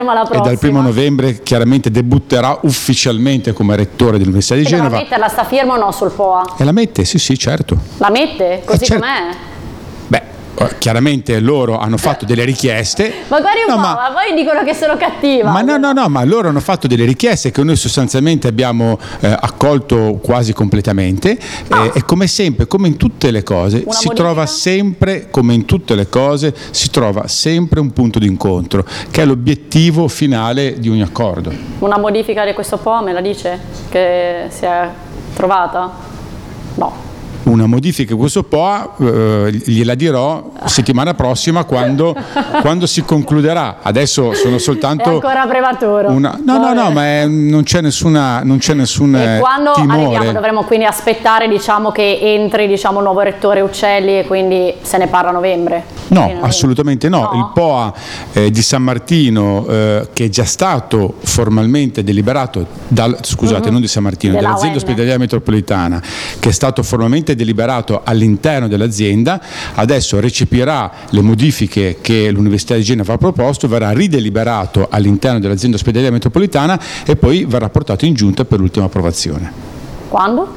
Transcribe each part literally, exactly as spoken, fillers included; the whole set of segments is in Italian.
e dal primo novembre chiaramente debutterà ufficialmente come rettore dell'Università di Genova. Ma la mette la sta firma o no sul P O A? E la mette, sì sì, certo. La mette? Così eh, certo. com'è? Beh, chiaramente loro hanno fatto delle richieste. Ma guardi un no, po', ma, ma poi dicono che sono cattiva. Ma no, no, no, ma loro hanno fatto delle richieste che noi sostanzialmente abbiamo eh, accolto quasi completamente oh. eh, e come sempre, come in tutte le cose, Una si modifica? trova sempre, come in tutte le cose, si trova sempre un punto d'incontro, che è l'obiettivo finale di ogni accordo. Una modifica di questo P O A me la dice che si è trovata? No. Una modifica di questo P O A eh, gliela dirò settimana prossima quando, quando si concluderà. Adesso sono soltanto è ancora prematuro. Una, no, no, no, ma è, non c'è nessuna non c'è nessun e quando timore. Arriviamo, dovremmo quindi aspettare, diciamo, che entri, diciamo, il nuovo rettore Uccelli e quindi se ne parla a novembre? No, assolutamente no. no. Il P O A eh, di San Martino eh, che è già stato formalmente deliberato dal, scusate, mm-hmm. non di San Martino, Della dell'azienda ospedaliera metropolitana, che è stato formalmente deliberato all'interno dell'azienda, adesso recepirà le modifiche che l'Università di Genova ha proposto, verrà rideliberato all'interno dell'azienda ospedaliera metropolitana e poi verrà portato in giunta per l'ultima approvazione. Quando?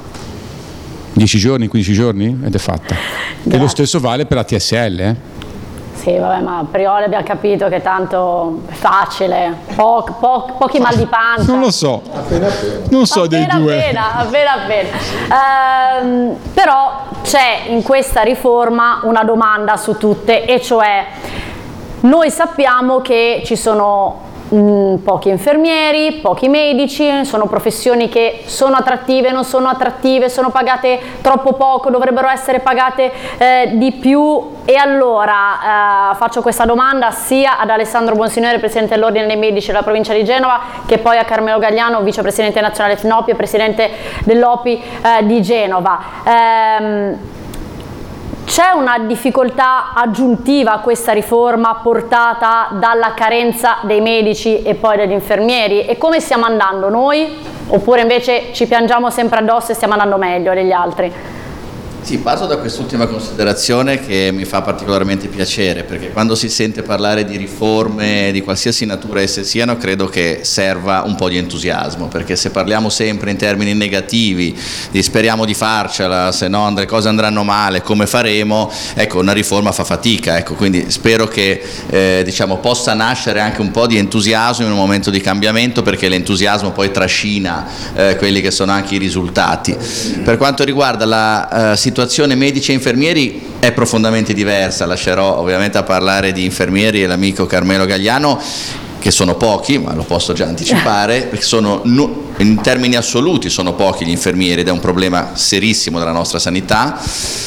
dieci giorni, quindici giorni ed è fatta. Grazie. E lo stesso vale per la T S L, eh? Sì, vabbè, ma a priori abbiamo capito che tanto è facile, po- po- pochi mal di pancia. Non lo so, appena appena. non so appena dei due. Appena, appena appena. Ehm, però c'è in questa riforma una domanda su tutte, e cioè noi sappiamo che ci sono mh, pochi infermieri, pochi medici, sono professioni che sono attrattive, non sono attrattive, sono pagate troppo poco, dovrebbero essere pagate eh, di più. E allora eh, faccio questa domanda sia ad Alessandro Bonsignore, Presidente dell'Ordine dei Medici della Provincia di Genova, che poi a Carmelo Gagliano, Vicepresidente nazionale F N O P I e Presidente dell'O P I eh, di Genova. Ehm, C'è una difficoltà aggiuntiva a questa riforma portata dalla carenza dei medici e poi degli infermieri? E come stiamo andando noi? Oppure invece ci piangiamo sempre addosso e stiamo andando meglio degli altri? Sì, parto da quest'ultima considerazione che mi fa particolarmente piacere, perché quando si sente parlare di riforme di qualsiasi natura esse siano, credo che serva un po' di entusiasmo, perché se parliamo sempre in termini negativi, di speriamo di farcela, se no le cose andranno male, come faremo, ecco, una riforma fa fatica, ecco, quindi spero che eh, diciamo, possa nascere anche un po' di entusiasmo in un momento di cambiamento, perché l'entusiasmo poi trascina eh, quelli che sono anche i risultati. Per quanto riguarda la eh, situazione La situazione medici e infermieri è profondamente diversa, lascerò ovviamente a parlare di infermieri e l'amico Carmelo Gagliano, che sono pochi, ma lo posso già anticipare, perché sono, in termini assoluti sono pochi gli infermieri ed è un problema serissimo della nostra sanità.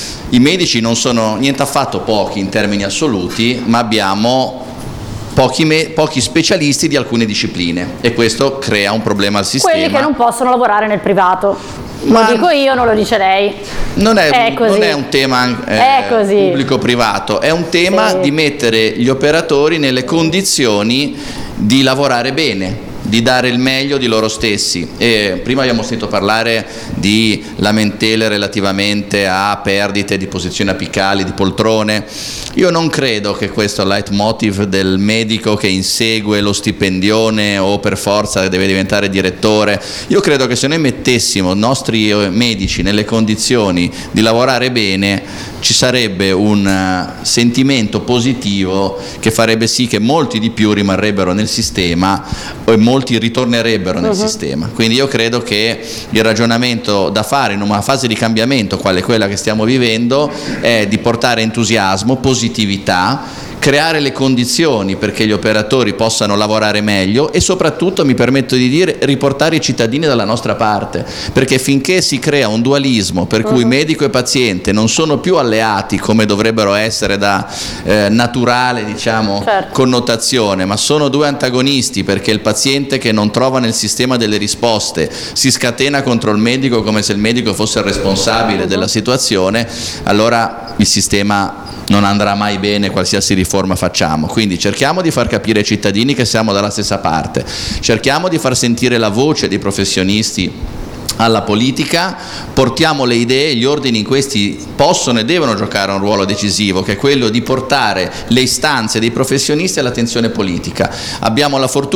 I medici non sono niente affatto pochi in termini assoluti, ma abbiamo Pochi, me, pochi specialisti di alcune discipline e questo crea un problema al sistema. Quelli che non possono lavorare nel privato. Ma lo dico io, non lo dice lei. Non è, è, non è un tema eh, pubblico-privato, è un tema sì. di mettere gli operatori nelle condizioni di lavorare bene, di dare il meglio di loro stessi. E prima abbiamo sentito parlare di lamentele relativamente a perdite di posizioni apicali, di poltrone. Io non credo che questo leitmotiv del medico che insegue lo stipendione o per forza deve diventare direttore. Io credo che se noi mettessimo i nostri medici nelle condizioni di lavorare bene, ci sarebbe un sentimento positivo che farebbe sì che molti di più rimarrebbero nel sistema e molti ritornerebbero nel uh-huh. sistema. Quindi io credo che il ragionamento da fare in una fase di cambiamento quale quella che stiamo vivendo è di portare entusiasmo, positività, creare le condizioni perché gli operatori possano lavorare meglio e soprattutto, mi permetto di dire, riportare i cittadini dalla nostra parte, perché finché si crea un dualismo per cui uh-huh. medico e paziente non sono più alleati come dovrebbero essere da eh, naturale, diciamo, certo. connotazione, ma sono due antagonisti, perché il paziente che non trova nel sistema delle risposte si scatena contro il medico come se il medico fosse il responsabile uh-huh. della situazione, allora il sistema non andrà mai bene qualsiasi riforma facciamo. Quindi cerchiamo di far capire ai cittadini che siamo dalla stessa parte, cerchiamo di far sentire la voce dei professionisti alla politica, portiamo le idee, gli ordini in questi possono e devono giocare un ruolo decisivo, che è quello di portare le istanze dei professionisti all'attenzione politica. Abbiamo la fortuna